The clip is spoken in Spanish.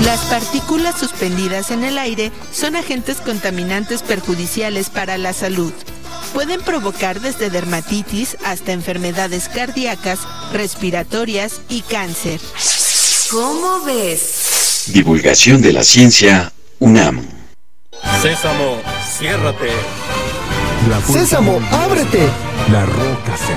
Las partículas suspendidas en el aire son agentes contaminantes perjudiciales para la salud. Pueden provocar desde dermatitis hasta enfermedades cardíacas, respiratorias y cáncer. ¿Cómo ves? Divulgación de la ciencia, UNAM. Sésamo, ciérrate. Sésamo, ábrete. La roca se